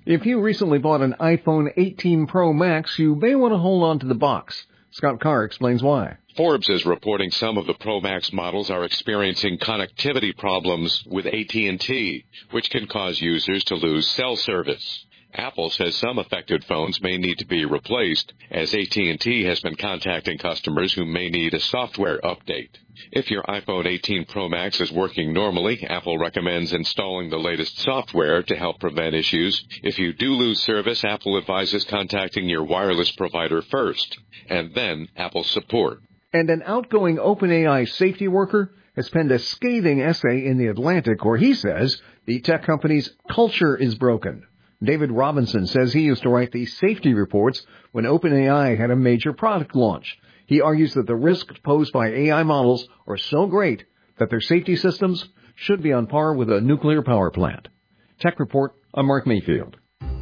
If you recently bought an iPhone 18 Pro Max, you may want to hold on to the box. Scott Carr explains why. Forbes is reporting some of the Pro Max models are experiencing connectivity problems with AT&T, which can cause users to lose cell service. Apple says some affected phones may need to be replaced, as AT&T has been contacting customers who may need a software update. If your iPhone 18 Pro Max is working normally, Apple recommends installing the latest software to help prevent issues. If you do lose service, Apple advises contacting your wireless provider first, and then Apple support. And an outgoing OpenAI safety worker has penned a scathing essay in The Atlantic where he says the tech company's culture is broken. David Robinson says he used to write the safety reports when OpenAI had a major product launch. He argues that the risks posed by AI models are so great that their safety systems should be on par with a nuclear power plant. Tech Report, I'm Mark Mayfield.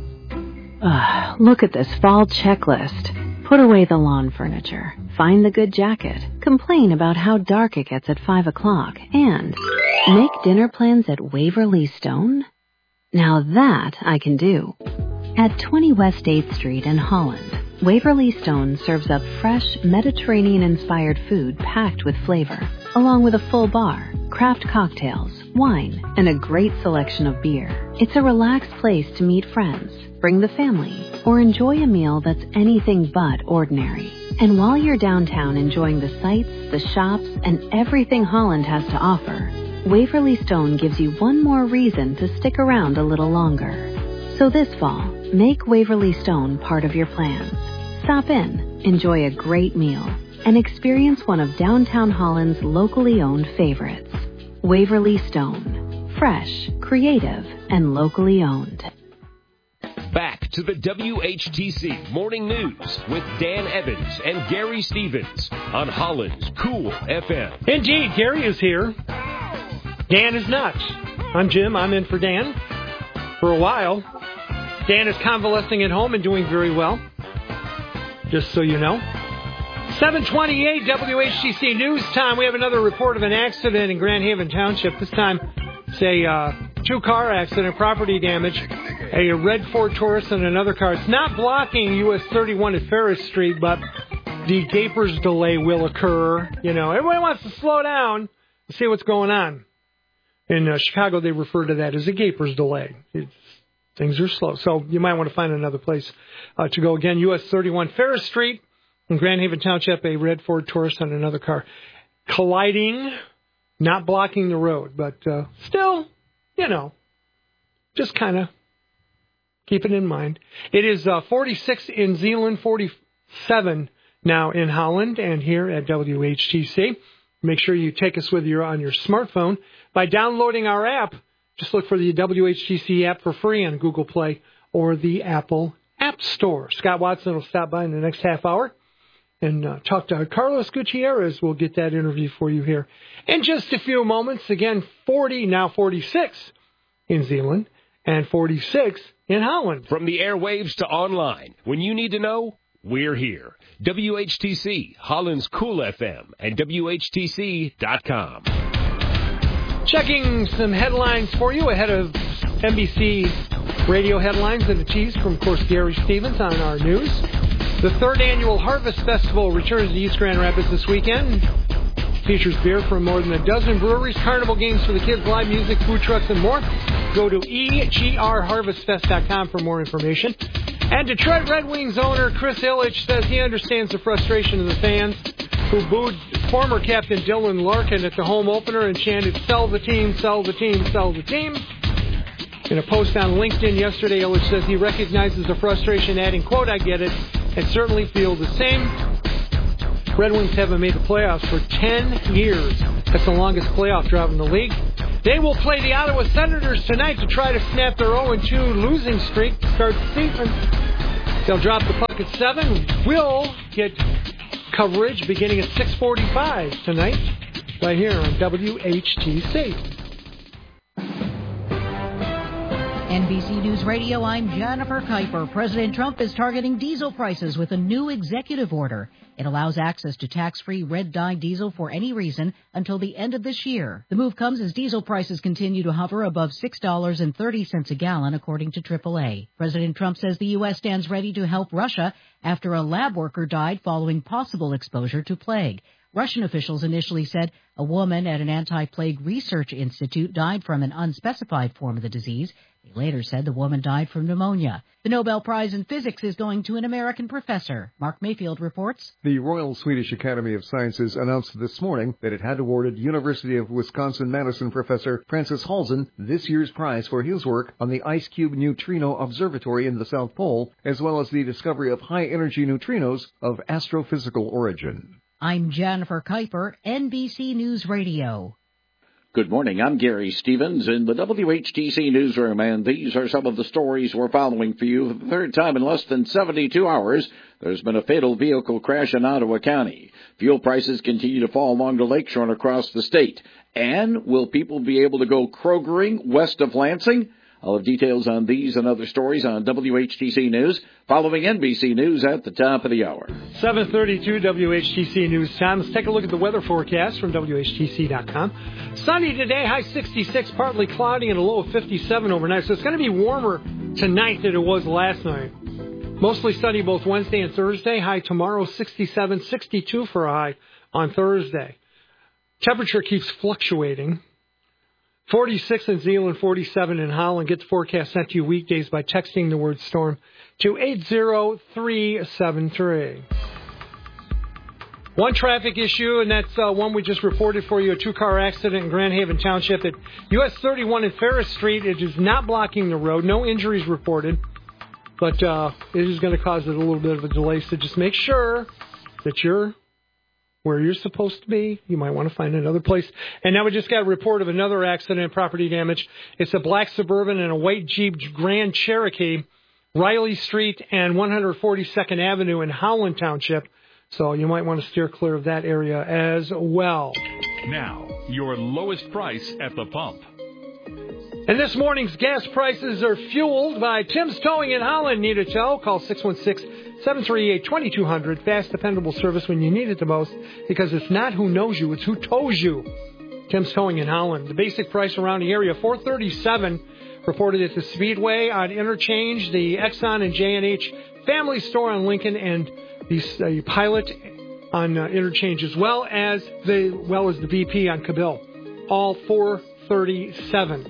Look at this fall checklist. Put away the lawn furniture. Find the good jacket. Complain about how dark it gets at 5 o'clock. And make dinner plans at Waverly Stone? Now that I can do. At 20 West 8th Street in Holland, Waverly Stone serves up fresh, Mediterranean-inspired food packed with flavor, along with a full bar, craft cocktails, wine, and a great selection of beer. It's a relaxed place to meet friends, bring the family, or enjoy a meal that's anything but ordinary. And while you're downtown enjoying the sights, the shops, and everything Holland has to offer, Waverly Stone gives you one more reason to stick around a little longer. So this fall, make Waverly Stone part of your plans. Stop in, enjoy a great meal, and experience one of downtown Holland's locally owned favorites. Waverly Stone. Fresh, creative, and locally owned. Back to the WHTC Morning News with Dan Evans and Gary Stevens on Holland's Cool FM. Indeed, Gary is here. Dan is not. I'm Jim. I'm in for Dan for a while. Dan is convalescing at home and doing very well, just so you know. 7:28 WHTC News Time. We have another report of an accident in Grand Haven Township. This time, it's a two-car accident, property damage. A red Ford Taurus and another car. It's not blocking US 31 at Ferris Street, but the Gapers delay will occur. You know, everybody wants to slow down and see what's going on. In Chicago, they refer to that as a Gapers delay. Things are slow, so you might want to find another place to go. Again, US 31 Ferris Street in Grand Haven Township, a red Ford Taurus and another car colliding, not blocking the road, but still, you know, just kind of keep it in mind. It is 46 in Zeeland, 47 now in Holland, and here at WHTC. Make sure you take us with you on your smartphone by downloading our app. Just look for the WHTC app for free on Google Play or the Apple App Store. Scott Watson will stop by in the next half hour and talk to Carlos Gutierrez. We'll get that interview for you here in just a few moments. Again, 40, now 46 in Zeeland and 46 in Holland. From the airwaves to online, when you need to know, we're here. WHTC, Holland's Cool FM, and WHTC.com. Checking some headlines for you ahead of NBC radio headlines and the tease from, of course, Gary Stevens on our news. The third annual Harvest Festival returns to East Grand Rapids this weekend. Features beer from more than a dozen breweries, carnival games for the kids, live music, food trucks, and more. Go to egrharvestfest.com for more information. And Detroit Red Wings owner Chris Ilitch says he understands the frustration of the fans who booed former captain Dylan Larkin at the home opener and chanted, "Sell the team, sell the team, sell the team." In a post on LinkedIn yesterday, Ilitch says he recognizes the frustration, adding, quote, "I get it, and certainly feel the same." Red Wings haven't made the playoffs for 10 years. That's the longest playoff drought in the league. They will play the Ottawa Senators tonight to try to snap their 0-2 losing streak to start the season. They'll drop the puck at 7. We'll get coverage beginning at 6:45 tonight, right here on WHTC. NBC News Radio, I'm Jennifer Kuiper. President Trump is targeting diesel prices with a new executive order. It allows access to tax-free red-dye diesel for any reason until the end of this year. The move comes as diesel prices continue to hover above $6.30 a gallon, according to AAA. President Trump says the U.S. stands ready to help Russia after a lab worker died following possible exposure to plague. Russian officials initially said a woman at an anti-plague research institute died from an unspecified form of the disease. They later said the woman died from pneumonia. The Nobel Prize in Physics is going to an American professor. Mark Mayfield reports. The Royal Swedish Academy of Sciences announced this morning that it had awarded University of Wisconsin-Madison professor Francis Halzen this year's prize for his work on the Ice Cube Neutrino Observatory in the South Pole, as well as the discovery of high-energy neutrinos of astrophysical origin. I'm Jennifer Kuiper, NBC News Radio. Good morning. I'm Gary Stevens in the WHTC newsroom, and these are some of the stories we're following for you. For the third time in less than 72 hours, there's been a fatal vehicle crash in Ottawa County. Fuel prices continue to fall along the lakeshore and across the state. And will people be able to go Krogering west of Lansing? I'll have details on these and other stories on WHTC News, following NBC News at the top of the hour. 7:32 WHTC News time. Let's take a look at the weather forecast from WHTC.com. Sunny today, high 66, partly cloudy, and a low of 57 overnight. So it's going to be warmer tonight than it was last night. Mostly sunny both Wednesday and Thursday. High tomorrow, 67, 62 for a high on Thursday. Temperature keeps fluctuating. 46 in Zeeland, 47 in Holland. Get the forecast sent to you weekdays by texting the word storm to 80373. One traffic issue, and that's one we just reported for you, a two-car accident in Grand Haven Township at US 31 and Ferris Street. It is not blocking the road. No injuries reported, but it is going to cause it a little bit of a delay. So just make sure that you're where you're supposed to be. You might want to find another place. And now we just got a report of another accident, property damage. It's a black Suburban and a white Jeep Grand Cherokee, Riley Street and 142nd Avenue in Howland Township. So you might want to steer clear of that area as well. Now, your lowest price at the pump. And this morning's gas prices are fueled by Tim's Towing in Holland. Need a tow? Call 616-738-2200. Fast, dependable service when you need it the most, because it's not who knows you, it's who tows you. Tim's Towing in Holland. The basic price around the area, $437, reported at the Speedway on Interchange, the Exxon and J&H Family Store on Lincoln, and the Pilot on Interchange, as well as the BP on Cabill. All $437.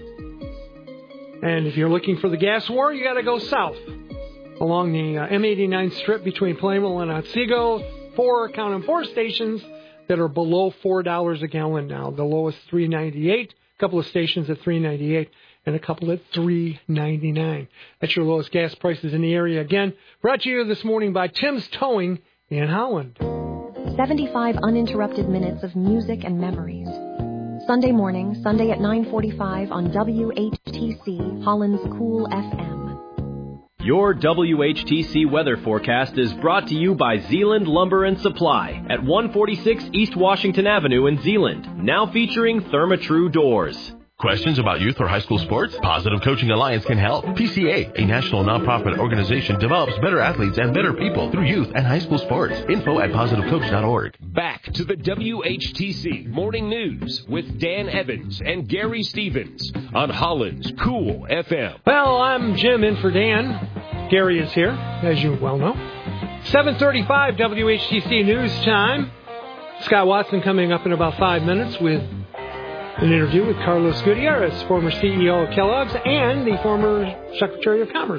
And if you're looking for the gas war, you got to go south along the M89 strip between Plainville and Otsego. Four stations that are below $4 a gallon now. The lowest $3.98, a couple of stations at $3.98, and a couple at $3.99. That's your lowest gas prices in the area. Again, brought to you this morning by Tim's Towing in Holland. 75 uninterrupted minutes of music and memories. Sunday morning, Sunday at 9:45 on WHTC, Holland's Cool FM. Your WHTC weather forecast is brought to you by Zeeland Lumber and Supply at 146 East Washington Avenue in Zeeland, now featuring Therma-Tru doors. Questions about youth or high school sports? Positive Coaching Alliance can help. PCA, a national nonprofit organization, develops better athletes and better people through youth and high school sports. Info at positivecoach.org. Back to the WHTC Morning News with Dan Evans and Gary Stevens on Holland's Cool FM. Well, I'm Jim in for Dan. Gary is here, as you well know. 7:35 WHTC News Time. Scott Watson coming up in about 5 minutes with an interview with Carlos Gutierrez, former CEO of Kellogg's and the former Secretary of Commerce.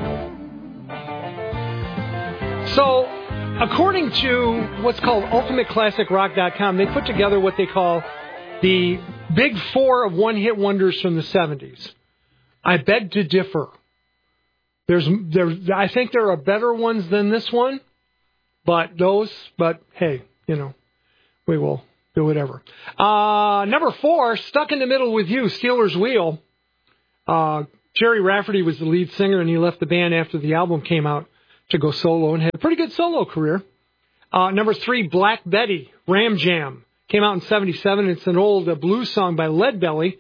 So, according to what's called UltimateClassicRock.com, they put together what they call the Big Four of one-hit wonders from the 70s. I beg to differ. I think there are better ones than this one, but hey, we will do whatever. Number 4, Stuck in the Middle with You, Steelers Wheel. Jerry Rafferty was the lead singer, and he left the band after the album came out to go solo and had a pretty good solo career. Number 3, Black Betty, Ram Jam. Came out in 77. It's an old blues song by Leadbelly.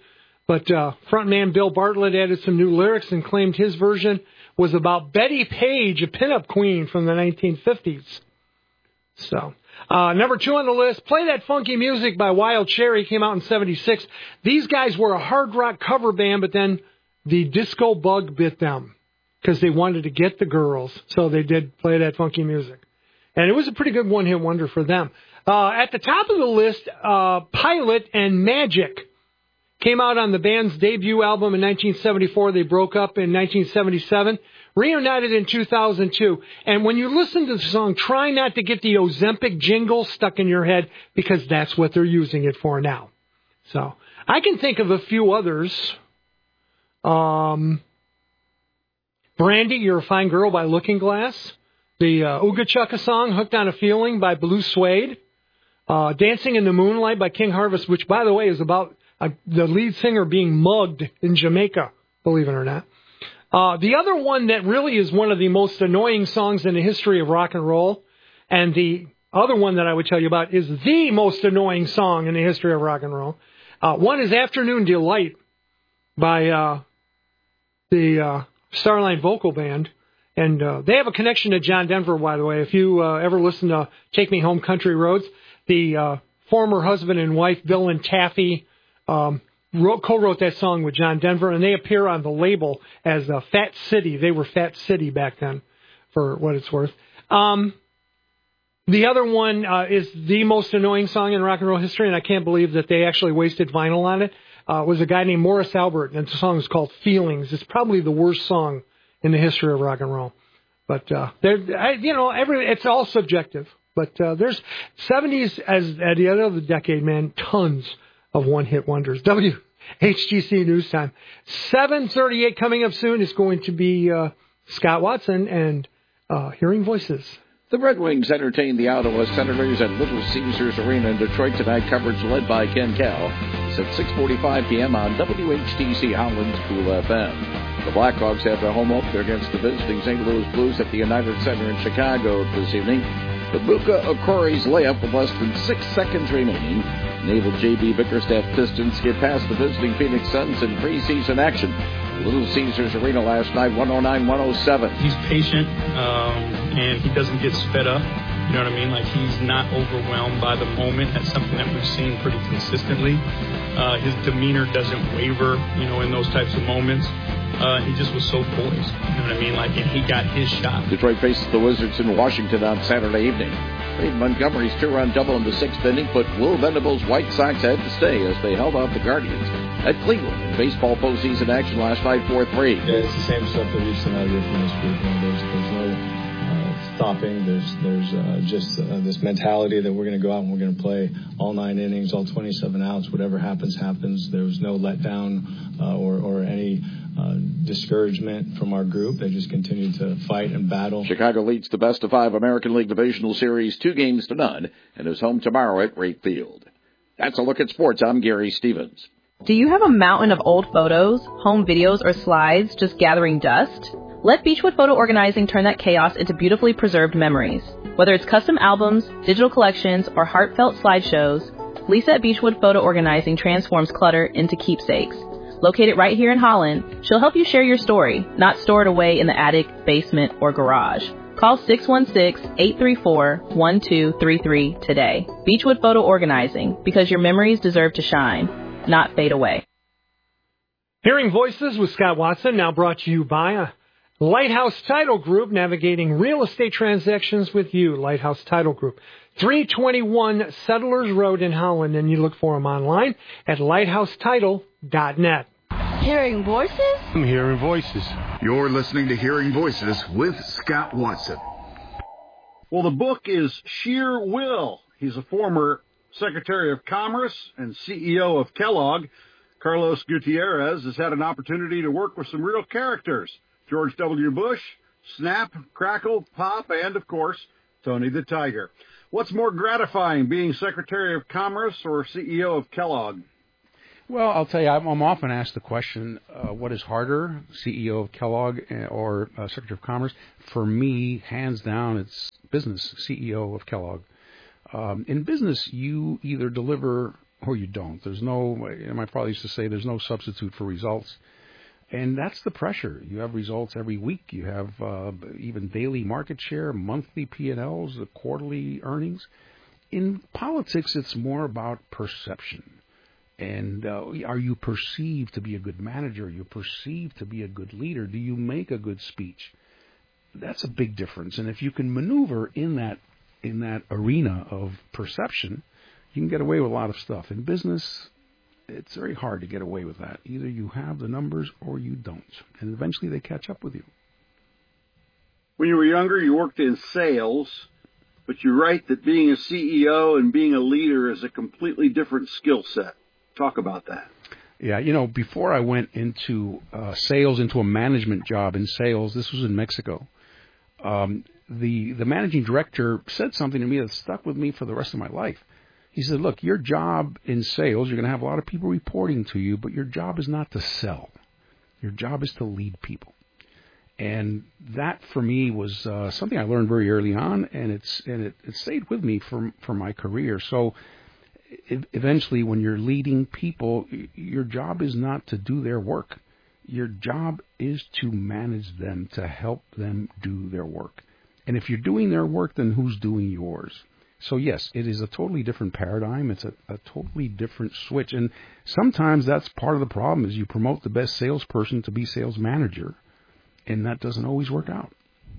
But frontman Bill Bartlett added some new lyrics and claimed his version was about Betty Page, a pinup queen from the 1950s. So, number 2 on the list, Play That Funky Music by Wild Cherry came out in 76. These guys were a hard rock cover band, but then the disco bug bit them because they wanted to get the girls. So they did Play That Funky Music. And it was a pretty good one-hit wonder for them. At the top of the list, Pilot and Magic came out on the band's debut album in 1974. They broke up in 1977. Reunited in 2002. And when you listen to the song, try not to get the Ozempic jingle stuck in your head because that's what they're using it for now. So I can think of a few others. Brandy, You're a Fine Girl by Looking Glass. The Ooga Chukka song, Hooked on a Feeling by Blue Suede. Dancing in the Moonlight by King Harvest, which, by the way, is about the lead singer being mugged in Jamaica, believe it or not. The other one that really is one of the most annoying songs in the history of rock and roll, and the other one that I would tell you about is the most annoying song in the history of rock and roll. One is Afternoon Delight by the Starline Vocal Band, and they have a connection to John Denver, by the way. If you ever listen to Take Me Home Country Roads, the former husband and wife, Bill and Taffy, co-wrote that song with John Denver, and they appear on the label as Fat City. They were Fat City back then, for what it's worth. The other one is the most annoying song in rock and roll history, and I can't believe that they actually wasted vinyl on it. Was a guy named Morris Albert, and the song is called Feelings. It's probably the worst song in the history of rock and roll. But it's all subjective. But there's 70s as at the end of the decade, man, tons of one-hit wonders. WHTC News Time. 7:38 coming up soon is going to be Scott Watson and Hearing Voices. The Red Wings entertain the Ottawa Senators at Little Caesars Arena in Detroit tonight. Coverage led by Ken Kell. It's at 6:45 p.m. on WHTC Holland's Cool FM. The Blackhawks have their home opener against the visiting St. Louis Blues at the United Center in Chicago this evening. The Buka Okori's layup with less than 6 seconds remaining. Naval J.B. Bickerstaff Pistons get past the visiting Phoenix Suns in preseason action. Little Caesars Arena last night, 109-107. He's patient, and he doesn't get sped up. You know what I mean? Like, he's not overwhelmed by the moment. That's something that we've seen pretty consistently. His demeanor doesn't waver, in those types of moments. He just was so poised. You know what I mean? Like, and he got his shot. Detroit faces the Wizards in Washington on Saturday evening. Wade Montgomery's 2-run double in the 6th inning put Will Venable's White Sox had to stay as they held off the Guardians at Cleveland in baseball postseason action last night, 4-3. Yeah, it's the same stuff that we've seen out of here from this group. There's no stopping. There's just this mentality that we're going to go out and we're going to play all 9 innings, all 27 outs. Whatever happens, happens. There was no letdown or any discouragement from our group. They just continue to fight and battle. Chicago leads the best-of-5 American League Divisional Series 2-0 and is home tomorrow at Wright Field. That's a look at sports. I'm Gary Stevens. Do you have a mountain of old photos, home videos, or slides just gathering dust? Let Beechwood Photo Organizing turn that chaos into beautifully preserved memories. Whether it's custom albums, digital collections, or heartfelt slideshows, Lisa at Beechwood Photo Organizing transforms clutter into keepsakes. Located right here in Holland, she'll help you share your story, not store it away in the attic, basement, or garage. Call 616-834-1233 today. Beechwood Photo Organizing, because your memories deserve to shine, not fade away. Hearing Voices with Scott Watson, now brought to you by Lighthouse Title Group, navigating real estate transactions with you. Lighthouse Title Group, 321 Settlers Road in Holland, and you look for them online at lighthousetitle.net. Hearing Voices? I'm Hearing Voices. You're listening to Hearing Voices with Scott Watson. Well, the book is Sheer Will. He's a former Secretary of Commerce and CEO of Kellogg. Carlos Gutierrez has had an opportunity to work with some real characters. George W. Bush, Snap, Crackle, Pop, and, of course, Tony the Tiger. What's more gratifying, being Secretary of Commerce or CEO of Kellogg? Well, I'll tell you, I'm often asked the question, what is harder, CEO of Kellogg or Secretary of Commerce? For me, hands down, it's business, CEO of Kellogg. In business, you either deliver or you don't. There's no, my father used to say, there's no substitute for results. And that's the pressure. You have results every week. You have even daily market share, monthly P&Ls, quarterly earnings. In politics, it's more about perception. And are you perceived to be a good manager? Are you perceived to be a good leader? Do you make a good speech? That's a big difference. And if you can maneuver in that arena of perception, you can get away with a lot of stuff. In business, it's very hard to get away with that. Either you have the numbers or you don't. And eventually they catch up with you. When you were younger, you worked in sales, but you write that being a CEO and being a leader is a completely different skill set. Talk about that. Yeah, before I went into sales, into a management job in sales, this was in Mexico, the managing director said something to me that stuck with me for the rest of my life. He said, look, your job in sales, you're going to have a lot of people reporting to you, but your job is not to sell. Your job is to lead people. And that, for me, was something I learned very early on, and it stayed with me for my career. So eventually, when you're leading people, your job is not to do their work. Your job is to manage them, to help them do their work. And if you're doing their work, then who's doing yours? So, yes, it is a totally different paradigm. It's a totally different switch. And sometimes that's part of the problem is you promote the best salesperson to be sales manager, and that doesn't always work out.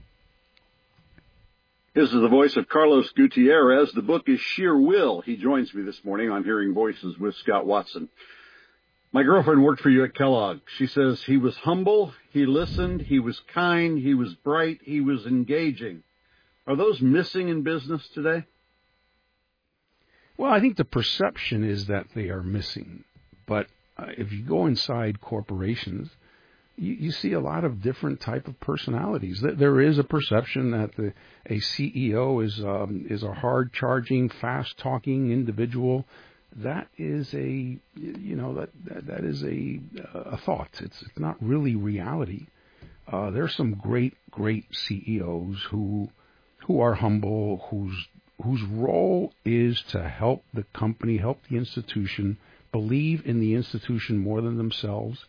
This is the voice of Carlos Gutierrez. The book is Sheer Will. He joins me this morning on Hearing Voices with Scott Watson. My girlfriend worked for you at Kellogg. She says he was humble, he listened, he was kind, he was bright, he was engaging. Are those missing in business today? Well, I think the perception is that they are missing. But if you go inside corporations, you see a lot of different type of personalities. There is a perception that a CEO is a hard-charging, fast-talking individual. That is that is a thought. It's not really reality. There's some great CEOs who are humble, whose role is to help the company, help the institution, believe in the institution more than themselves.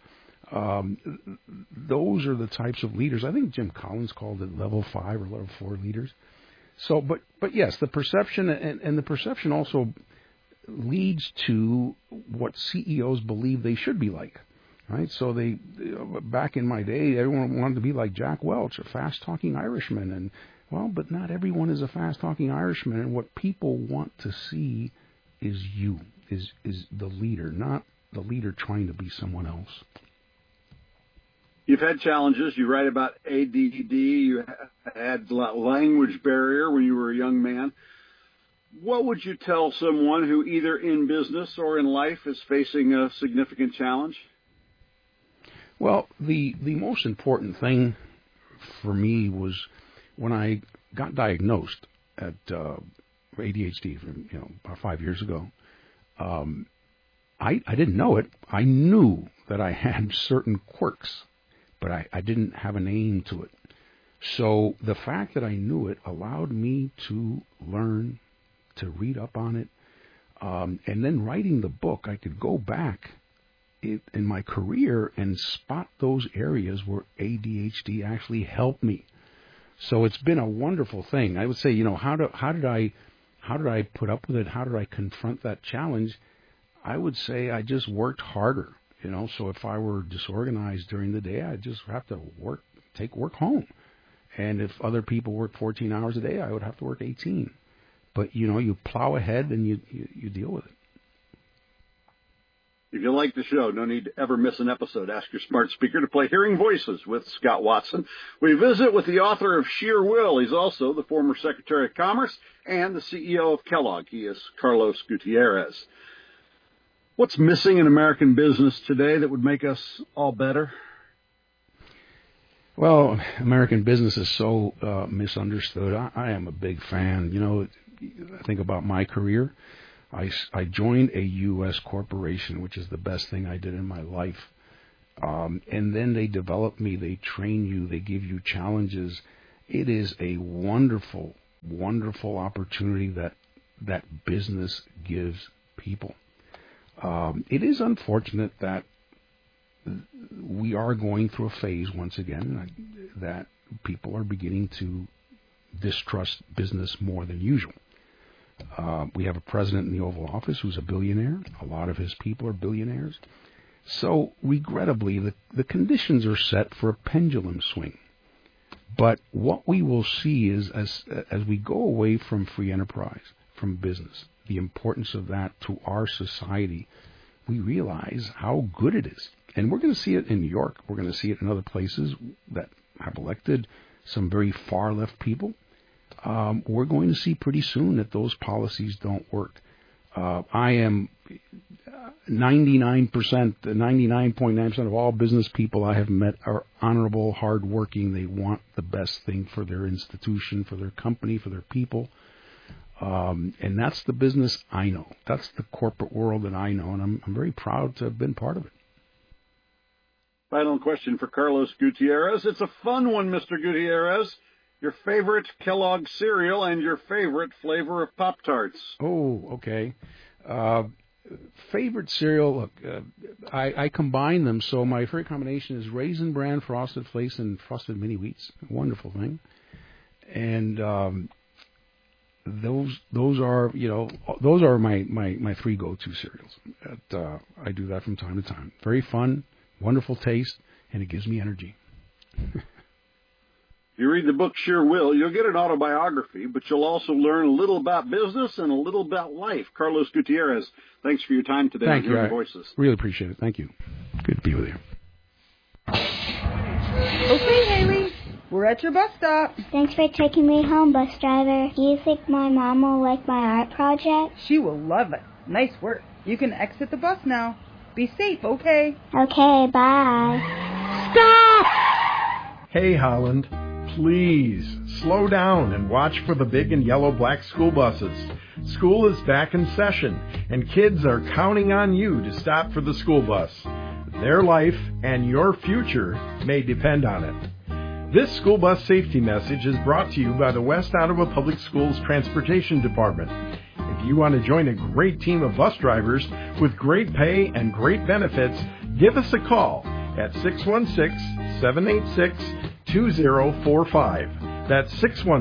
Those are the types of leaders. I think Jim Collins called it level 5 or level 4 leaders. So, but yes, the perception and the perception also leads to what CEOs believe they should be like, right? So back in my day, everyone wanted to be like Jack Welch, a fast-talking Irishman, but not everyone is a fast-talking Irishman. And what people want to see is the leader, not the leader trying to be someone else. You've had challenges. You write about ADD. You had language barrier when you were a young man. What would you tell someone who either in business or in life is facing a significant challenge? Well, the most important thing for me was when I got diagnosed at ADHD about 5 years ago. I didn't know it. I knew that I had certain quirks, but I didn't have a name to it. So the fact that I knew it allowed me to learn, to read up on it. And then writing the book, I could go back in my career and spot those areas where ADHD actually helped me. So it's been a wonderful thing. I would say, how did I put up with it? How did I confront that challenge? I would say I just worked harder. So if I were disorganized during the day, I'd just have to take work home. And if other people work 14 hours a day, I would have to work 18. But, you plow ahead and you deal with it. If you like the show, no need to ever miss an episode. Ask your smart speaker to play Hearing Voices with Scott Watson. We visit with the author of Sheer Will. He's also the former Secretary of Commerce and the CEO of Kellogg. He is Carlos Gutierrez. What's missing in American business today that would make us all better? Well, American business is so misunderstood. I am a big fan. I think about my career. I joined a U.S. corporation, which is the best thing I did in my life. And then they develop me. They train you. They give you challenges. It is a wonderful, wonderful opportunity that business gives people. It is unfortunate that we are going through a phase once again that people are beginning to distrust business more than usual. We have a president in the Oval Office who's a billionaire. A lot of his people are billionaires. So, regrettably, the conditions are set for a pendulum swing. But what we will see is, as we go away from free enterprise, from business, the importance of that to our society, we realize how good it is. And we're going to see it in New York. We're going to see it in other places that have elected some very far-left people. We're going to see pretty soon that those policies don't work. I am 99.9% of all business people I have met are honorable, hardworking. They want the best thing for their institution, for their company, for their people. And that's the business I know. That's the corporate world that I know, and I'm very proud to have been part of it. Final question for Carlos Gutierrez. It's a fun one, Mr. Gutierrez. Your favorite Kellogg cereal and your favorite flavor of Pop-Tarts. Oh, okay. Favorite cereal, look, I combine them, so my favorite combination is Raisin Bran Frosted Flakes and Frosted Mini Wheats. Wonderful thing. And those are my three go-to cereals. I do that from time to time. Very fun, wonderful taste, and it gives me energy. You read the book Sheer Will, you'll get an autobiography, but you'll also learn a little about business and a little about life. Carlos Gutierrez, thanks for your time today. Thank you. Voices. Really appreciate it. Thank you. Good to be with you. Okay, Haley, we're at your bus stop. Thanks for taking me home, bus driver. Do you think my mom will like my art project? She will love it. Nice work. You can exit the bus now. Be safe, okay? Okay, bye. Stop! Hey, Holland. Please, slow down and watch for the big and yellow black school buses. School is back in session, and kids are counting on you to stop for the school bus. Their life and your future may depend on it. This school bus safety message is brought to you by the West Ottawa Public Schools Transportation Department. If you want to join a great team of bus drivers with great pay and great benefits, give us a call at 616-786-2045. That's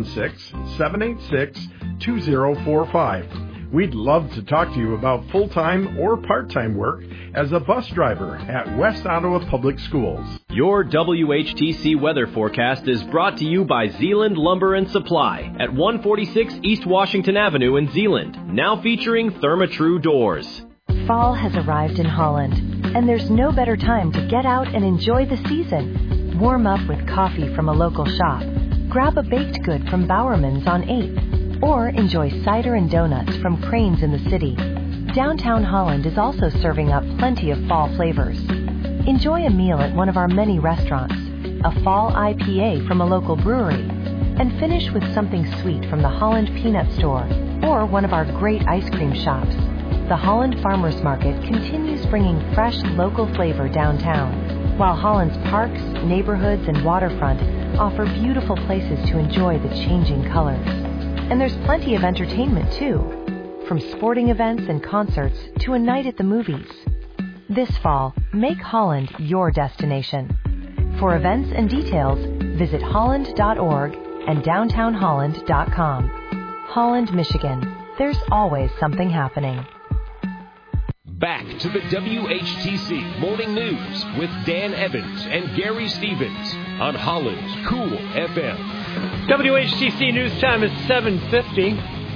616-786-2045. We'd love to talk to you about full-time or part-time work as a bus driver at West Ottawa Public Schools. Your WHTC weather forecast is brought to you by Zeeland Lumber and Supply at 146 East Washington Avenue in Zeeland, now featuring Therma-Tru doors. Fall has arrived in Holland, and there's no better time to get out and enjoy the season. Warm up with coffee from a local shop. Grab a baked good from Bowerman's on 8th, or enjoy cider and donuts from Crane's in the city. Downtown Holland is also serving up plenty of fall flavors. Enjoy a meal at one of our many restaurants, a fall IPA from a local brewery, and finish with something sweet from the Holland Peanut Store or one of our great ice cream shops. The Holland Farmers Market continues bringing fresh local flavor downtown, while Holland's parks, neighborhoods, and waterfront offer beautiful places to enjoy the changing colors. And there's plenty of entertainment, too, from sporting events and concerts to a night at the movies. This fall, make Holland your destination. For events and details, visit holland.org and downtownholland.com. Holland, Michigan. There's always something happening. Back to the WHTC Morning News with Dan Evans and Gary Stevens on Holland's Cool FM. WHTC News Time is 7:50.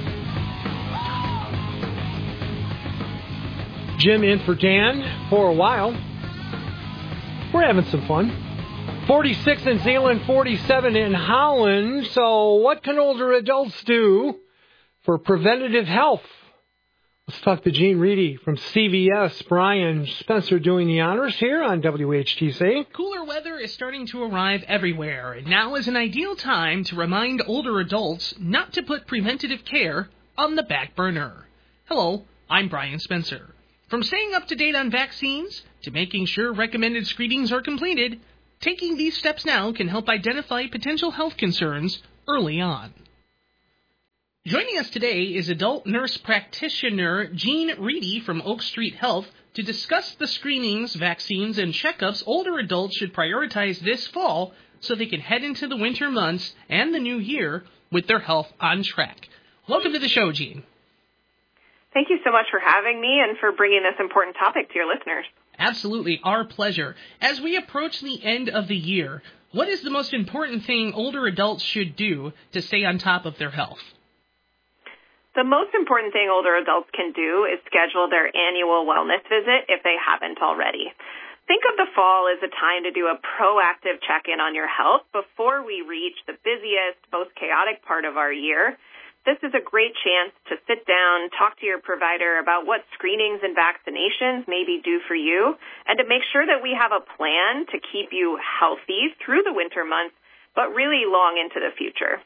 Jim in for Dan for a while. We're having some fun. 46 in Zeeland, 47 in Holland. So what can older adults do for preventative health? Let's talk to Gene Reedy from CVS. Brian Spencer doing the honors here on WHTC. Cooler weather is starting to arrive everywhere, and now is an ideal time to remind older adults not to put preventative care on the back burner. Hello, I'm Brian Spencer. From staying up to date on vaccines to making sure recommended screenings are completed, taking these steps now can help identify potential health concerns early on. Joining us today is adult nurse practitioner Jean Reedy from Oak Street Health to discuss the screenings, vaccines, and checkups older adults should prioritize this fall so they can head into the winter months and the new year with their health on track. Welcome to the show, Jean. Thank you so much for having me and for bringing this important topic to your listeners. Absolutely, our pleasure. As we approach the end of the year, what is the most important thing older adults should do to stay on top of their health? The most important thing older adults can do is schedule their annual wellness visit if they haven't already. Think of the fall as a time to do a proactive check-in on your health before we reach the busiest, most chaotic part of our year. This is a great chance to sit down, talk to your provider about what screenings and vaccinations may be due for you, and to make sure that we have a plan to keep you healthy through the winter months, but really long into the future.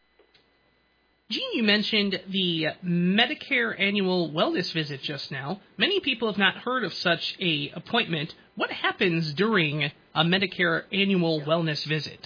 Jean, you mentioned the Medicare annual wellness visit just now. Many people have not heard of such a appointment. What happens during a Medicare annual wellness visit?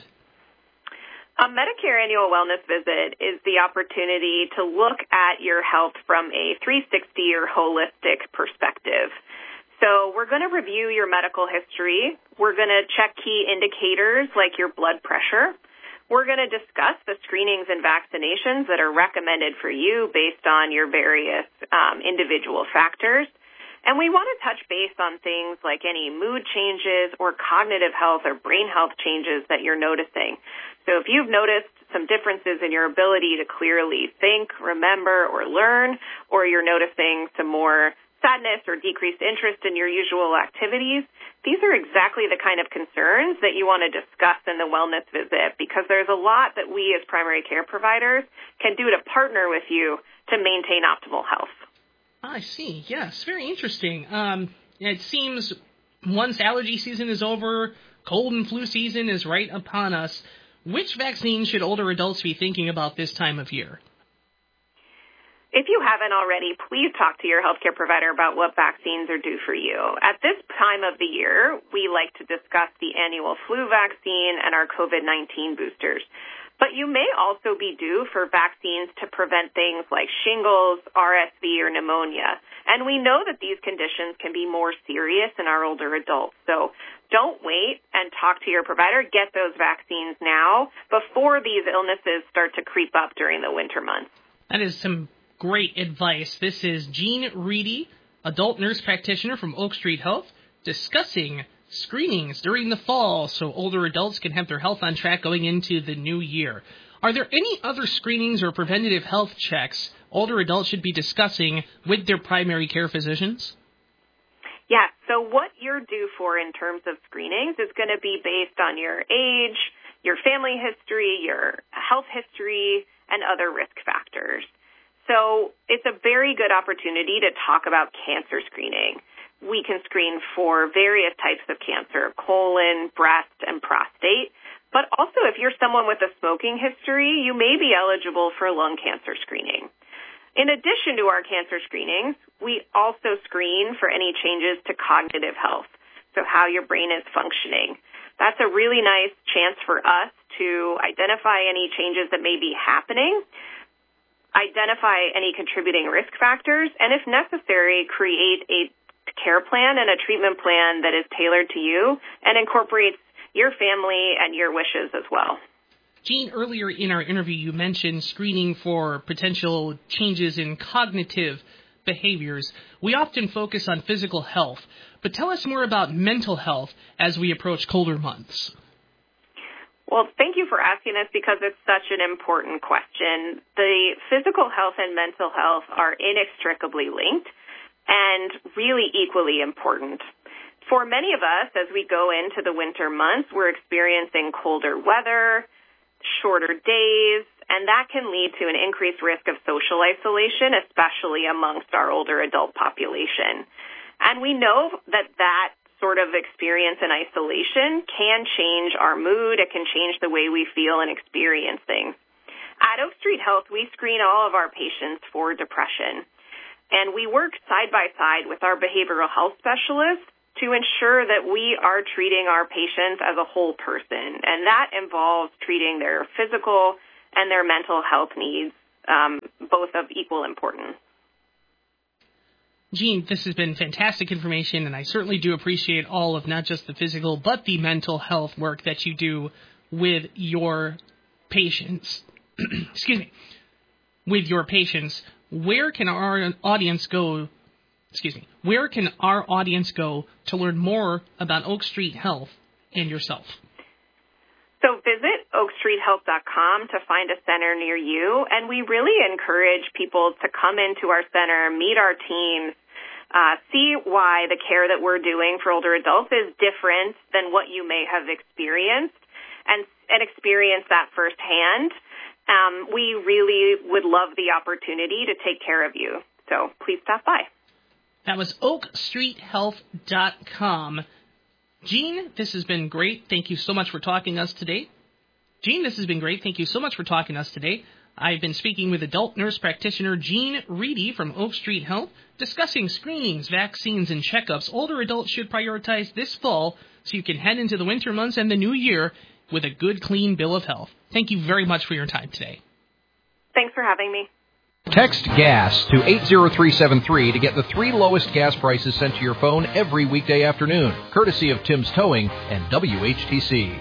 A Medicare annual wellness visit is the opportunity to look at your health from a 360 or holistic perspective. So we're going to review your medical history. We're going to check key indicators like your blood pressure. We're going to discuss the screenings and vaccinations that are recommended for you based on your various individual factors. And we want to touch base on things like any mood changes or cognitive health or brain health changes that you're noticing. So if you've noticed some differences in your ability to clearly think, remember, or learn, or you're noticing some more sadness or decreased interest in your usual activities, these are exactly the kind of concerns that you want to discuss in the wellness visit, because there's a lot that we as primary care providers can do to partner with you to maintain optimal health. I see. Yes, very interesting. It seems once allergy season is over, cold and flu season is right upon us. Which vaccine should older adults be thinking about this time of year? If you haven't already, please talk to your healthcare provider about what vaccines are due for you. At this time of the year, we like to discuss the annual flu vaccine and our COVID-19 boosters. But you may also be due for vaccines to prevent things like shingles, RSV, or pneumonia. And we know that these conditions can be more serious in our older adults. So don't wait and talk to your provider. Get those vaccines now before these illnesses start to creep up during the winter months. That is some great advice. This is Jean Reedy, adult nurse practitioner from Oak Street Health, discussing screenings during the fall so older adults can have their health on track going into the new year. Are there any other screenings or preventative health checks older adults should be discussing with their primary care physicians? Yes, so what you're due for in terms of screenings is going to be based on your age, your family history, your health history, and other risk factors. So it's a very good opportunity to talk about cancer screening. We can screen for various types of cancer, colon, breast, and prostate. But also, if you're someone with a smoking history, you may be eligible for lung cancer screening. In addition to our cancer screenings, we also screen for any changes to cognitive health, so how your brain is functioning. That's a really nice chance for us to identify any changes that may be happening, identify any contributing risk factors, and if necessary, create a care plan and a treatment plan that is tailored to you and incorporates your family and your wishes as well. Jean, earlier in our interview, you mentioned screening for potential changes in cognitive behaviors. We often focus on physical health, but tell us more about mental health as we approach colder months. Well, thank you for asking this because it's such an important question. The physical health and mental health are inextricably linked and really equally important. For many of us, as we go into the winter months, we're experiencing colder weather, shorter days, and that can lead to an increased risk of social isolation, especially amongst our older adult population. And we know that that sort of experience in isolation can change our mood. It can change the way we feel and experience things. At Oak Street Health, we screen all of our patients for depression. And we work side by side with our behavioral health specialists to ensure that we are treating our patients as a whole person. And that involves treating their physical and their mental health needs both of equal importance. Jean, this has been fantastic information, and I certainly do appreciate all of not just the physical, but the mental health work that you do with your patients. Excuse me. With your patients. Where can our audience go? Where can our audience go to learn more about Oak Street Health and yourself? So visit oakstreethealth.com to find a center near you, and we really encourage people to come into our center, meet our teams, see why the care that we're doing for older adults is different than what you may have experienced, and experience that firsthand. We really would love the opportunity to take care of you, so please stop by. That was oakstreethealth.com. Jean, this has been great. Thank you so much for talking to us today. I've been speaking with adult nurse practitioner Jean Reedy from Oak Street Health, discussing screenings, vaccines, and checkups older adults should prioritize this fall so you can head into the winter months and the new year with a good, clean bill of health. Thank you very much for your time today. Thanks for having me. Text GAS to 80373 to get the 3 lowest gas prices sent to your phone every weekday afternoon, courtesy of Tim's Towing and WHTC.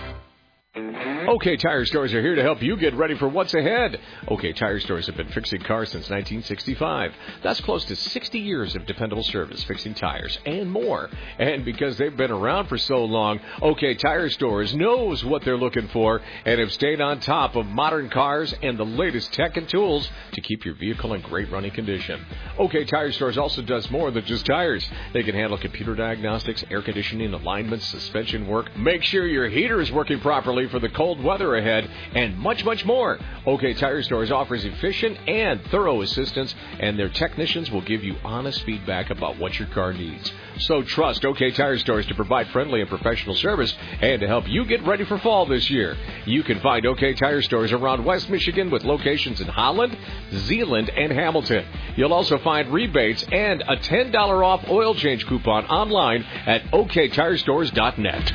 OK Tire Stores are here to help you get ready for what's ahead. OK Tire Stores have been fixing cars since 1965. That's close to 60 years of dependable service, fixing tires and more. And because they've been around for so long, OK Tire Stores knows what they're looking for and have stayed on top of modern cars and the latest tech and tools to keep your vehicle in great running condition. OK Tire Stores also does more than just tires. They can handle computer diagnostics, air conditioning, alignments, suspension work, make sure your heater is working properly for the cold weather ahead, and much, much more. OK Tire Stores offers efficient and thorough assistance, and their technicians will give you honest feedback about what your car needs. So trust OK Tire Stores to provide friendly and professional service and to help you get ready for fall this year. You can find OK Tire Stores around West Michigan with locations in Holland, Zeeland, and Hamilton. You'll also find rebates and a $10 off oil change coupon online at oktirestores.net.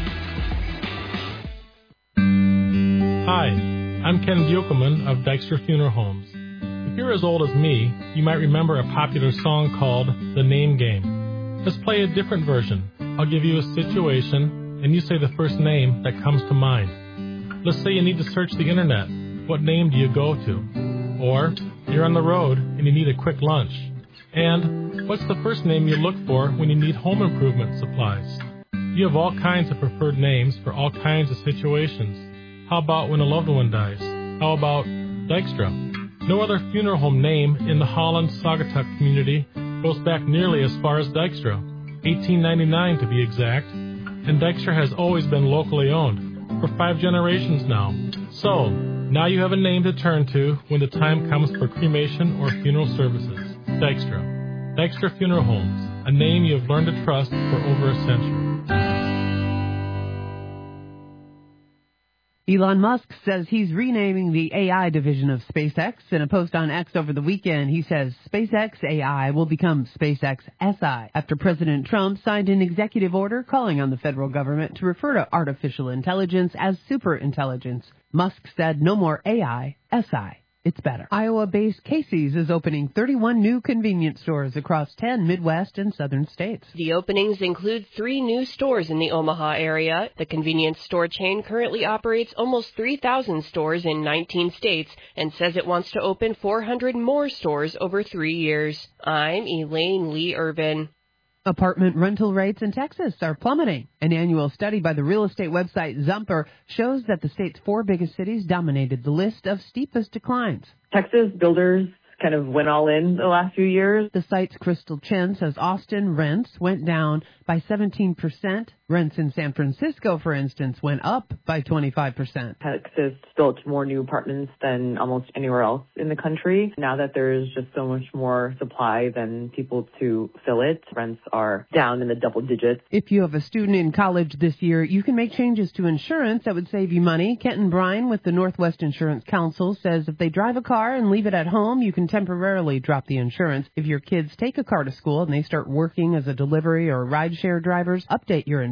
Hi, I'm Ken Buchelman of Dykstra Funeral Homes. If you're as old as me, you might remember a popular song called The Name Game. Let's play a different version. I'll give you a situation, and you say the first name that comes to mind. Let's say you need to search the internet. What name do you go to? Or you're on the road and you need a quick lunch. And what's the first name you look for when you need home improvement supplies? You have all kinds of preferred names for all kinds of situations. How about when a loved one dies? How about Dykstra? No other funeral home name in the Holland-Saugatuck community goes back nearly as far as Dykstra, 1899 to be exact, and Dykstra has always been locally owned, for 5 generations now. So, now you have a name to turn to when the time comes for cremation or funeral services. Dykstra. Dykstra Funeral Homes, a name you have learned to trust for over a century. Elon Musk says he's renaming the AI division of SpaceX. In a post on X over the weekend, he says SpaceX AI will become SpaceX SI after President Trump signed an executive order calling on the federal government to refer to artificial intelligence as superintelligence. Musk said no more AI, SI. It's better. Iowa-based Casey's is opening 31 new convenience stores across 10 Midwest and Southern states. The openings include 3 new stores in the Omaha area. The convenience store chain currently operates almost 3,000 stores in 19 states and says it wants to open 400 more stores over 3 years. I'm Elaine Lee Irvin. Apartment rental rates in Texas are plummeting. An annual study by the real estate website Zumper shows that the state's 4 biggest cities dominated the list of steepest declines. Texas builders kind of went all in the last few years. The site's Crystal Chen says Austin rents went down by 17%. Rents in San Francisco, for instance, went up by 25%. Texas built more new apartments than almost anywhere else in the country. Now that there's just so much more supply than people to fill it, rents are down in the double digits. If you have a student in college this year, you can make changes to insurance that would save you money. Kenton Bryan with the Northwest Insurance Council says if they drive a car and leave it at home, you can temporarily drop the insurance. If your kids take a car to school and they start working as a delivery or rideshare drivers, update your insurance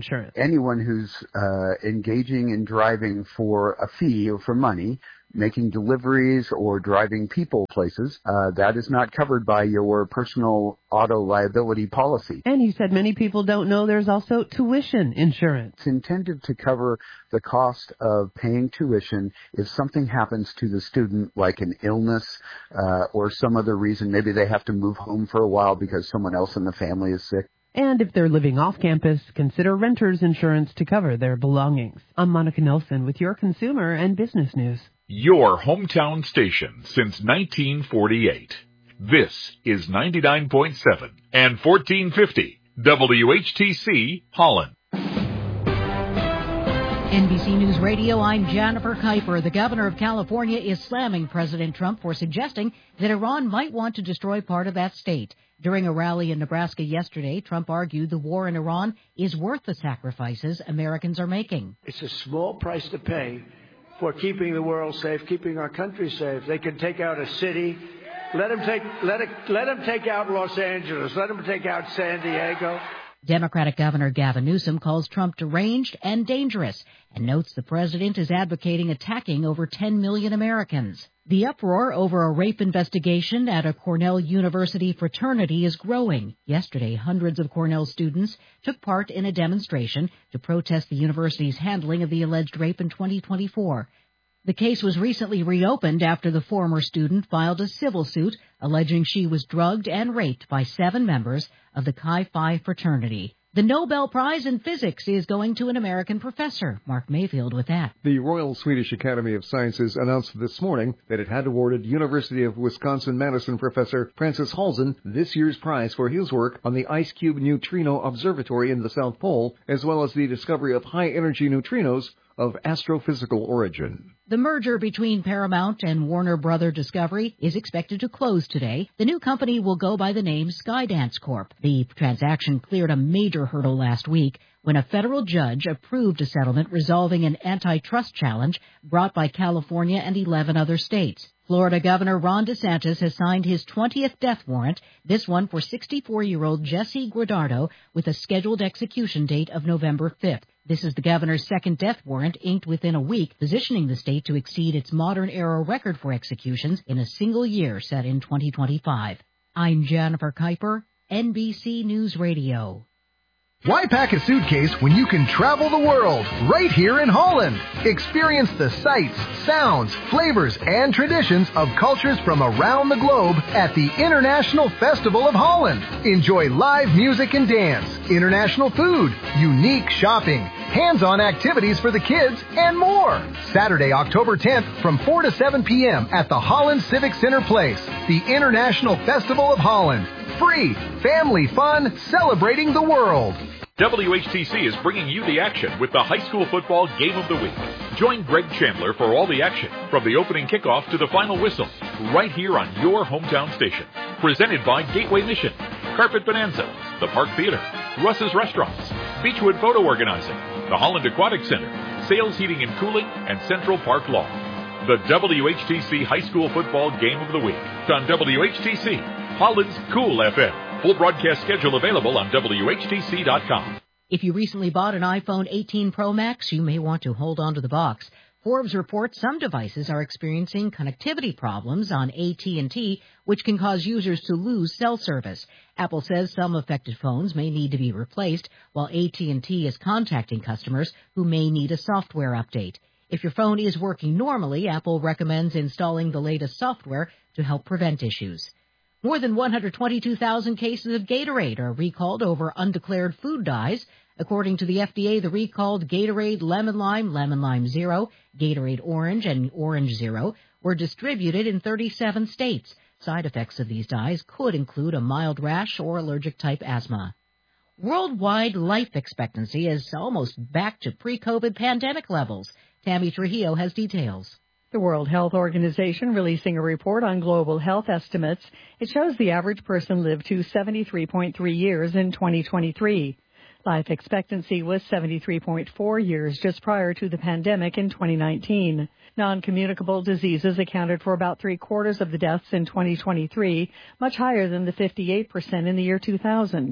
insurance. Anyone who's engaging in driving for a fee or for money, making deliveries or driving people places, that is not covered by your personal auto liability policy. And he said many people don't know there's also tuition insurance. It's intended to cover the cost of paying tuition if something happens to the student, like an illness or some other reason. Maybe they have to move home for a while because someone else in the family is sick. And if they're living off campus, consider renter's insurance to cover their belongings. I'm Monica Nelson with your consumer and business news. Your hometown station since 1948. This is 99.7 and 1450 WHTC Holland. NBC News Radio, I'm Jennifer Kuiper. The governor of California is slamming President Trump for suggesting that Iran might want to destroy part of that state. During a rally in Nebraska yesterday, Trump argued the war in Iran is worth the sacrifices Americans are making. It's a small price to pay for keeping the world safe, keeping our country safe. They can take out a city. Let them take out Los Angeles. Let them take out San Diego. Democratic Governor Gavin Newsom calls Trump deranged and dangerous and notes the president is advocating attacking over 10 million Americans. The uproar over a rape investigation at a Cornell University fraternity is growing. Yesterday, hundreds of Cornell students took part in a demonstration to protest the university's handling of the alleged rape in 2024. The case was recently reopened after the former student filed a civil suit alleging she was drugged and raped by 7 members of the Chi Phi fraternity. The Nobel Prize in Physics is going to an American professor. Mark Mayfield with that. The Royal Swedish Academy of Sciences announced this morning that it had awarded University of Wisconsin-Madison professor Francis Halzen this year's prize for his work on the IceCube Neutrino Observatory in the South Pole, as well as the discovery of high-energy neutrinos of astrophysical origin. The merger between Paramount and Warner Brother Discovery is expected to close today. The new company will go by the name Skydance Corp. The transaction cleared a major hurdle last week when a federal judge approved a settlement resolving an antitrust challenge brought by California and 11 other states. Florida Governor Ron DeSantis has signed his 20th death warrant, this one for 64-year-old Jesse Guardado, with a scheduled execution date of November 5th. This is the governor's second death warrant inked within a week, positioning the state to exceed its modern-era record for executions in a single year set in 2025. I'm Jennifer Kuiper, NBC News Radio. Why pack a suitcase when you can travel the world right here in Holland? Experience the sights, sounds, flavors, and traditions of cultures from around the globe at the International Festival of Holland. Enjoy live music and dance, international food, unique shopping, hands-on activities for the kids, and more. Saturday, October 10th from 4 to 7 p.m. at the Holland Civic Center Place, the International Festival of Holland. Free, family fun, celebrating the world. WHTC is bringing you the action with the high school football game of the week. Join Greg Chandler for all the action, from the opening kickoff to the final whistle, right here on your hometown station. Presented by Gateway Mission, Carpet Bonanza, the Park Theater, Russ's Restaurants, Beechwood Photo Organizing, the Holland Aquatic Center, Sales Heating and Cooling, and Central Park Law. The WHTC High School Football Game of the Week on WHTC, Holland's Cool FM. Full broadcast schedule available on WHTC.com. If you recently bought an iPhone 18 Pro Max, you may want to hold on to the box. Forbes reports some devices are experiencing connectivity problems on AT&T, which can cause users to lose cell service. Apple says some affected phones may need to be replaced, while AT&T is contacting customers who may need a software update. If your phone is working normally, Apple recommends installing the latest software to help prevent issues. More than 122,000 cases of Gatorade are recalled over undeclared food dyes. According to the FDA, the recalled Gatorade Lemon Lime Zero, Gatorade Orange, and Orange Zero were distributed in 37 states. Side effects of these dyes could include a mild rash or allergic-type asthma. Worldwide life expectancy is almost back to pre-COVID pandemic levels. Tammy Trujillo has details. The World Health Organization releasing a report on global health estimates. It shows the average person lived to 73.3 years in 2023. Life expectancy was 73.4 years just prior to the pandemic in 2019. Non-communicable diseases accounted for about 3/4 of the deaths in 2023, much higher than the 58% in the year 2000.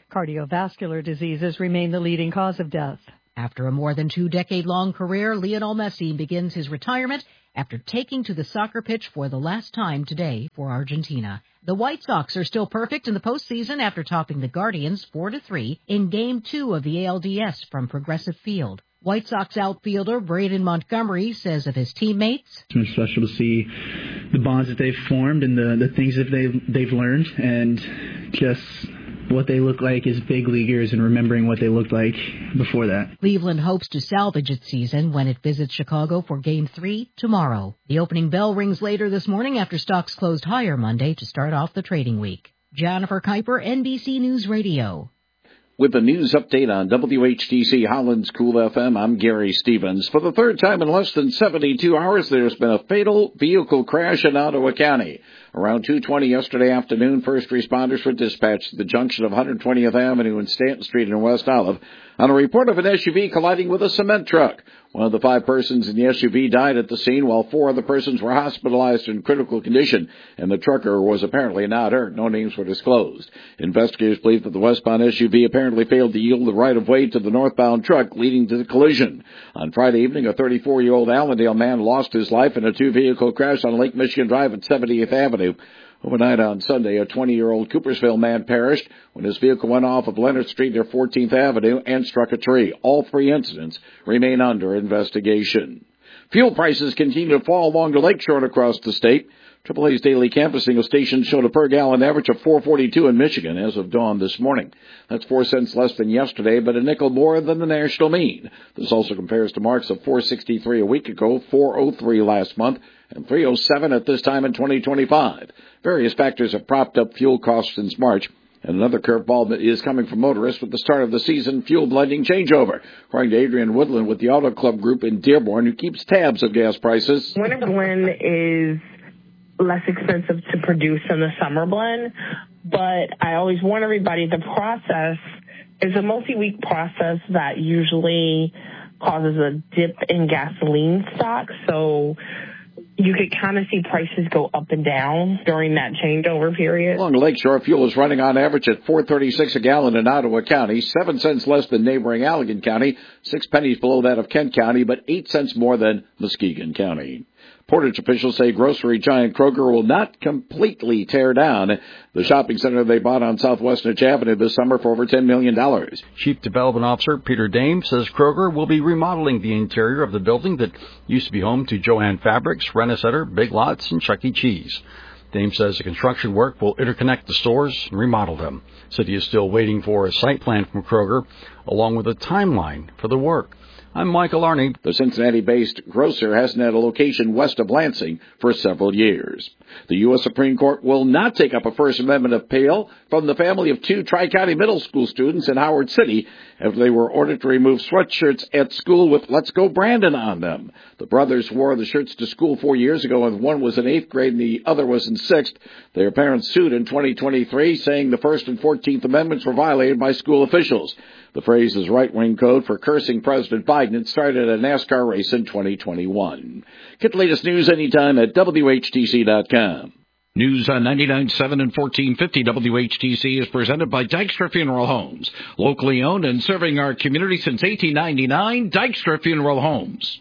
Cardiovascular diseases remain the leading cause of death. After a more than 2-decade-long career, Lionel Messi begins his retirement after taking to the soccer pitch for the last time today for Argentina. The White Sox are still perfect in the postseason after topping the Guardians 4-3 in Game 2 of the ALDS from Progressive Field. White Sox outfielder Braden Montgomery says of his teammates, It's been special to see the bonds that they've formed and the things that they've learned, and just what they look like as big leaguers and remembering what they looked like before that. Cleveland hopes to salvage its season when it visits Chicago for Game 3 tomorrow. The opening bell rings later this morning after stocks closed higher Monday to start off the trading week. Jennifer Kuiper, NBC News Radio. With the news update on WHTC Holland's Cool FM, I'm Gary Stevens. For the third time in less than 72 hours, there's been a fatal vehicle crash in Ottawa County. Around 2:20 yesterday afternoon, first responders were dispatched to the junction of 120th Avenue and Stanton Street in West Olive on a report of an SUV colliding with a cement truck. One of the 5 persons in the SUV died at the scene, while 4 other persons were hospitalized in critical condition, and the trucker was apparently not hurt. No names were disclosed. Investigators believe that the westbound SUV apparently failed to yield the right-of-way to the northbound truck, leading to the collision. On Friday evening, a 34-year-old Allendale man lost his life in a 2-vehicle crash on Lake Michigan Drive at 70th Avenue. Overnight on Sunday, a 20-year-old Coopersville man perished when his vehicle went off of Leonard Street near 14th Avenue and struck a tree. All 3 incidents remain under investigation. Fuel prices continue to fall along the lakeshore and across the state. AAA's daily canvassing of stations showed a per-gallon average of $4.42 in Michigan as of dawn this morning. That's 4 cents less than yesterday, but a nickel more than the national mean. This also compares to marks of $4.63 a week ago, $4.03 last month, and $3.07 at this time in 2025. Various factors have propped up fuel costs since March, and another curveball that is coming from motorists with the start of the season fuel blending changeover. According to Adrian Woodland with the Auto Club Group in Dearborn, who keeps tabs of gas prices. Winter blend is less expensive to produce than the summer blend, but I always warn everybody the process is a multi-week process that usually causes a dip in gasoline stocks, so you could kind of see prices go up and down during that changeover period. Along the lakeshore, fuel is running on average at $4.36 a gallon in Ottawa County, 7 cents less than neighboring Allegan County, 6 pennies below that of Kent County, but 8 cents more than Muskegon County. Portage officials say grocery giant Kroger will not completely tear down the shopping center they bought on Southwest Niche Avenue this summer for over $10 million. Chief Development Officer Peter Dame says Kroger will be remodeling the interior of the building that used to be home to Joann Fabrics, Rent-A-Center, Big Lots, and Chuck E. Cheese. Dame says the construction work will interconnect the stores and remodel them. City is still waiting for a site plan from Kroger, along with a timeline for the work. I'm Michael Arney. The Cincinnati-based grocer hasn't had a location west of Lansing for several years. The U.S. Supreme Court will not take up a First Amendment appeal from the family of 2 Tri-County middle school students in Howard City after they were ordered to remove sweatshirts at school with Let's Go Brandon on them. The brothers wore the shirts to school 4 years ago, and one was in 8th grade and the other was in 6th. Their parents sued in 2023, saying the First and 14th Amendments were violated by school officials. The phrase is right-wing code for cursing President Biden. It started a NASCAR race in 2021. Get the latest news anytime at WHTC.com. News on 99.7 and 1450 WHTC is presented by Dykstra Funeral Homes. Locally owned and serving our community since 1899, Dykstra Funeral Homes.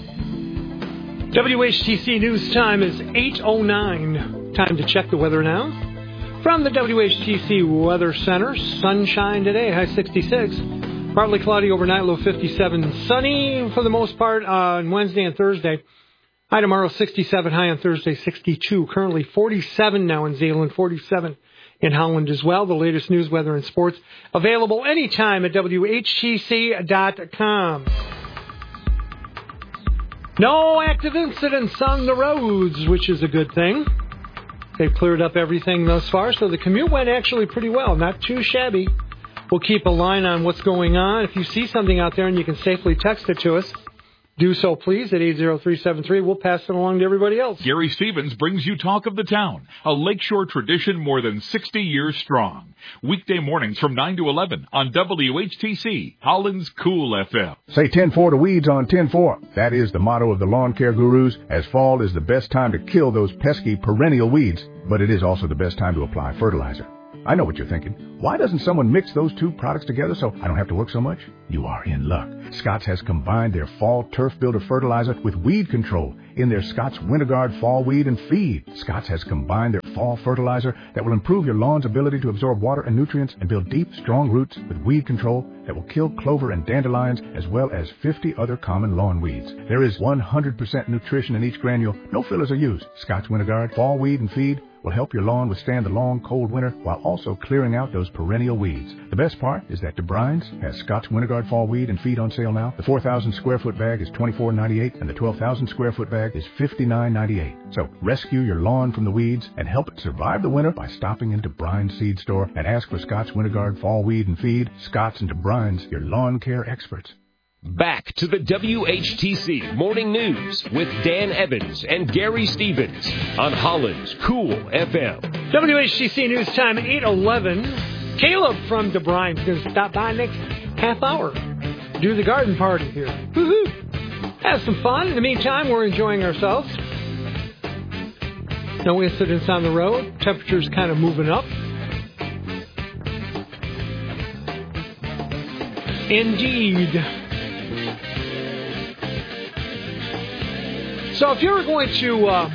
WHTC News Time is 8:09. Time to check the weather now. From the WHTC Weather Center, sunshine today, high 66. Partly cloudy overnight, low 57. Sunny for the most part on Wednesday and Thursday. High tomorrow, 67. High on Thursday, 62. Currently 47 now in Zeeland, 47 in Holland as well. The latest news, weather, and sports available anytime at WHTC.com. No active incidents on the roads, which is a good thing. They've cleared up everything thus far, so the commute went actually pretty well. Not too shabby. We'll keep a line on what's going on. If you see something out there and you can safely text it to us, do so, please, at 80373. We'll pass it along to everybody else. Gary Stevens brings you Talk of the Town, a lakeshore tradition more than 60 years strong. Weekday mornings from 9 to 11 on WHTC, Holland's Cool FM. Say 10-4 to weeds on 10-4. That is the motto of the lawn care gurus, as fall is the best time to kill those pesky perennial weeds, but it is also the best time to apply fertilizer. I know what you're thinking. Why doesn't someone mix those two products together so I don't have to work so much? You are in luck. Scotts has combined their Fall Turf Builder fertilizer with weed control in their Scotts WinterGuard Fall Weed and Feed. Scotts has combined their fall fertilizer that will improve your lawn's ability to absorb water and nutrients and build deep, strong roots with weed control that will kill clover and dandelions as well as 50 other common lawn weeds. There is 100% nutrition in each granule. No fillers are used. Scotts WinterGuard Fall Weed and Feed will help your lawn withstand the long, cold winter while also clearing out those perennial weeds. The best part is that DeBrine's has Scotts WinterGuard Fall Weed and Feed on sale now. The 4,000 square foot bag is $24.98 and the 12,000 square foot bag is $59.98. So rescue your lawn from the weeds and help it survive the winter by stopping into DeBrine's seed store and ask for Scotts WinterGuard Fall Weed and Feed. Scotts and DeBrine's, your lawn care experts. Back to the WHTC Morning News with Dan Evans and Gary Stevens on Holland's Cool FM. WHTC News Time, 8:11. Caleb from DeBrine is going to stop by next half hour. Do the garden party here. Woohoo! Have some fun. In the meantime, we're enjoying ourselves. No incidents on the road. Temperature's kind of moving up. Indeed. So if you were going to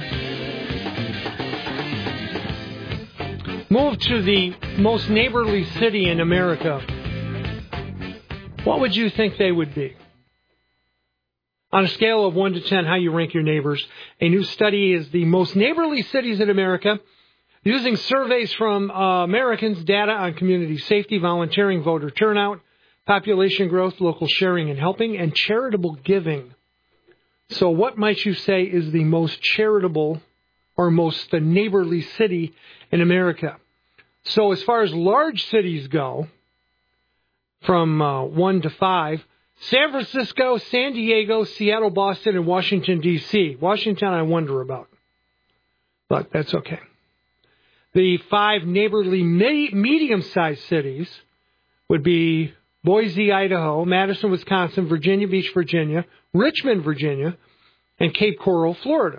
move to the most neighborly city in America, what would you think they would be? On a scale of 1 to 10, how you rank your neighbors. A new study is the most neighborly cities in America, using surveys from Americans, data on community safety, volunteering, voter turnout, population growth, local sharing and helping, and charitable giving. So what might you say is the most charitable or most neighborly city in America? So as far as large cities go, from 1 to 5, San Francisco, San Diego, Seattle, Boston, and Washington, D.C. Washington I wonder about, but that's okay. The 5 neighborly medium-sized cities would be Boise, Idaho, Madison, Wisconsin, Virginia Beach, Virginia, Richmond, Virginia, and Cape Coral, Florida.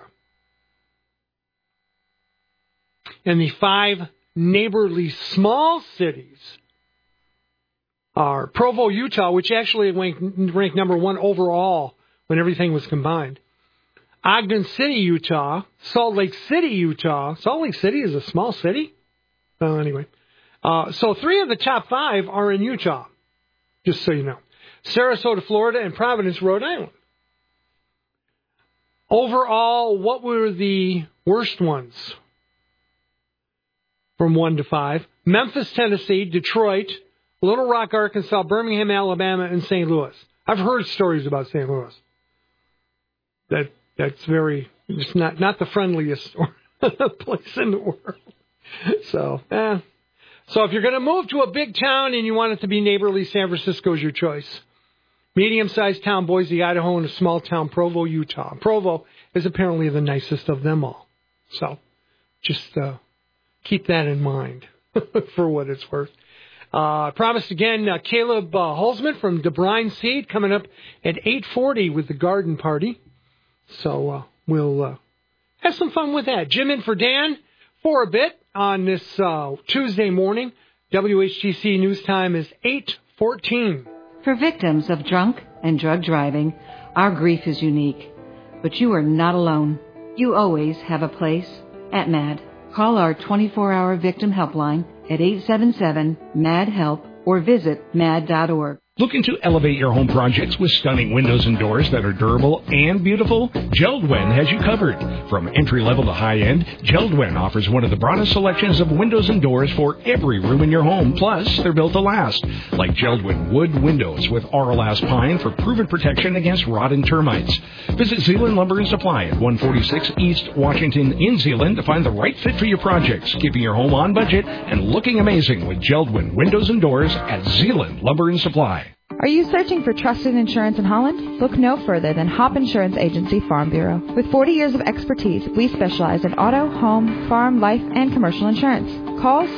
And the 5 neighborly small cities are Provo, Utah, which actually ranked number 1 overall when everything was combined. Ogden City, Utah, Salt Lake City, Utah. Salt Lake City is a small city? Well, anyway. So 3 of the top 5 are in Utah. Just so you know. Sarasota, Florida, and Providence, Rhode Island. Overall, what were the worst ones? From 1 to 5. Memphis, Tennessee, Detroit, Little Rock, Arkansas, Birmingham, Alabama, and St. Louis. I've heard stories about St. Louis. That's very, it's not the friendliest place in the world. So if you're going to move to a big town and you want it to be neighborly, San Francisco is your choice. Medium-sized town, Boise, Idaho, and a small town, Provo, Utah. Provo is apparently the nicest of them all. So just keep that in mind for what it's worth. Promised again, Caleb Holzman from DeBrine Seed coming up at 8:40 with the garden party. So we'll have some fun with that. Jim in for Dan for a bit on this Tuesday morning. WHTC News Time is 8:14. For victims of drunk and drug driving, our grief is unique. But you are not alone. You always have a place at MAD. Call our 24-hour victim helpline at 877-MAD-HELP or visit mad.org. Looking to elevate your home projects with stunning windows and doors that are durable and beautiful? JELD-WEN has you covered. From entry-level to high-end, JELD-WEN offers one of the broadest selections of windows and doors for every room in your home. Plus, they're built to last. Like JELD-WEN wood windows with Auralast pine for proven protection against rot and termites. Visit Zeeland Lumber and Supply at 146 East Washington in Zeeland to find the right fit for your projects, keeping your home on budget and looking amazing with JELD-WEN windows and doors at Zeeland Lumber and Supply. Are you searching for trusted insurance in Holland? Look no further than Hop Insurance Agency Farm Bureau. With 40 years of expertise, we specialize in auto, home, farm, life, and commercial insurance. Call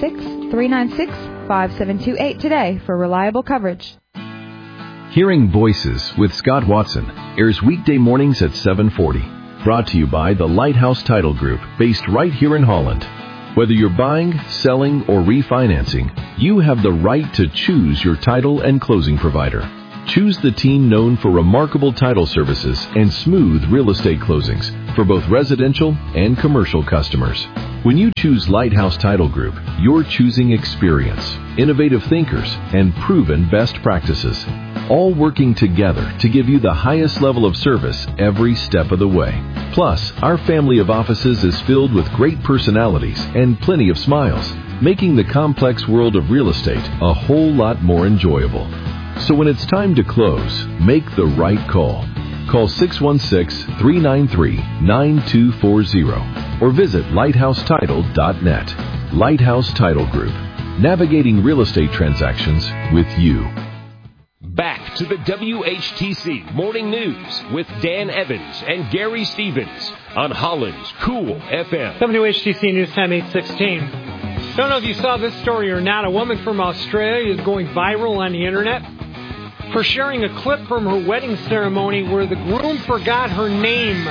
616-396-5728 today for reliable coverage. Hearing Voices with Scott Watson airs weekday mornings at 7:40. Brought to you by the Lighthouse Title Group, based right here in Holland. Whether you're buying, selling, or refinancing, you have the right to choose your title and closing provider. Choose the team known for remarkable title services and smooth real estate closings for both residential and commercial customers. When you choose Lighthouse Title Group, you're choosing experience, innovative thinkers, and proven best practices, all working together to give you the highest level of service every step of the way. Plus, our family of offices is filled with great personalities and plenty of smiles, making the complex world of real estate a whole lot more enjoyable. So when it's time to close, make the right call. Call 616-393-9240 or visit lighthousetitle.net. Lighthouse Title Group, navigating real estate transactions with you. Back to the WHTC Morning News with Dan Evans and Gary Stevens on Holland's Cool FM. WHTC News Time 8:16. Don't know if you saw this story or not. A woman from Australia is going viral on the internet for sharing a clip from her wedding ceremony where the groom forgot her name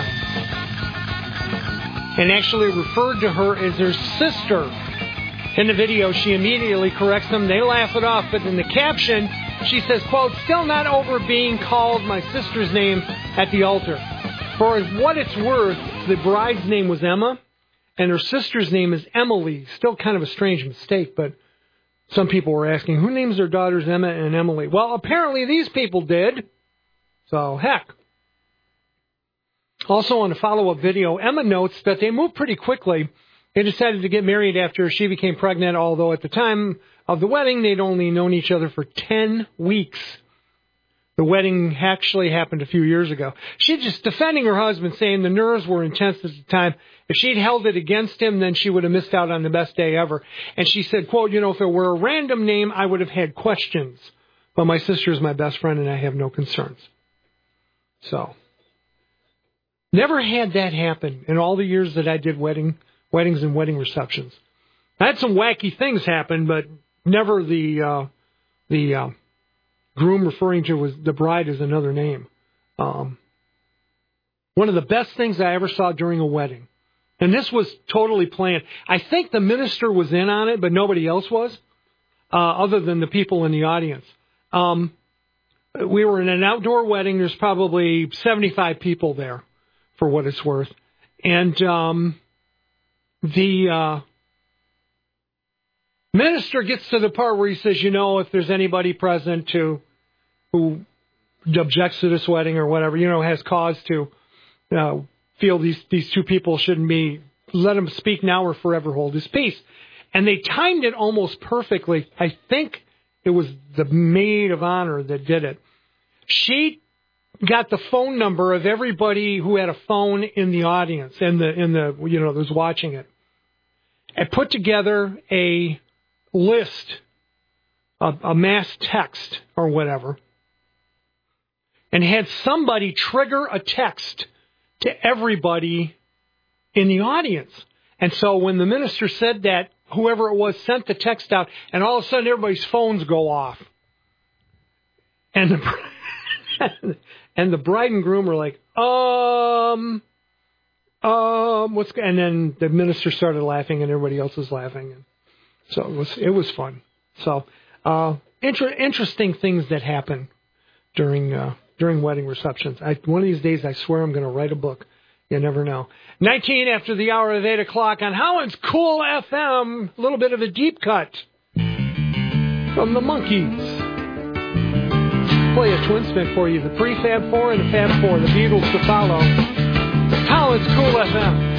and actually referred to her as her sister. In the video, she immediately corrects them. They laugh it off, but in the caption, she says, quote, "Still not over being called my sister's name at the altar." For what it's worth, the bride's name was Emma, and her sister's name is Emily. Still kind of a strange mistake, but some people were asking, who names their daughters Emma and Emily? Well, apparently these people did. So, heck. Also on a follow-up video, Emma notes that they moved pretty quickly. They decided to get married after she became pregnant, although at the time of the wedding, they'd only known each other for 10 weeks. The wedding actually happened a few years ago. She's just defending her husband, saying the nerves were intense at the time. If she'd held it against him, then she would have missed out on the best day ever. And she said, quote, "You know, if it were a random name, I would have had questions. But my sister is my best friend, and I have no concerns." So, never had that happen in all the years that I did weddings and wedding receptions. I had some wacky things happen, but never the groom referring to the bride as another name. One of the best things I ever saw during a wedding, and this was totally planned. I think the minister was in on it, but nobody else was, other than the people in the audience. We were in an outdoor wedding. There's probably 75 people there, for what it's worth. And the minister gets to the part where he says, you know, if there's anybody present who objects to this wedding or whatever, you know, has cause to feel these two people shouldn't be, let him speak now or forever hold his peace. And they timed it almost perfectly. I think it was the maid of honor that did it. She got the phone number of everybody who had a phone in the audience and the you know, that was watching it, and put together a list, a mass text or whatever, and had somebody trigger a text to everybody in the audience. And so when the minister said that, whoever it was sent the text out, and all of a sudden everybody's phones go off. And the bride and groom were like, and then the minister started laughing and everybody else was laughing. And so it was fun. So, interesting things that happen during wedding receptions. One of these days, I swear I'm going to write a book. You never know. 19 after the hour of 8 o'clock on Holland's Cool FM. A little bit of a deep cut from the Monkees. Play a twin spin for you. The Prefab 4 and the Fab 4. The Beatles to follow. Holland's Cool FM.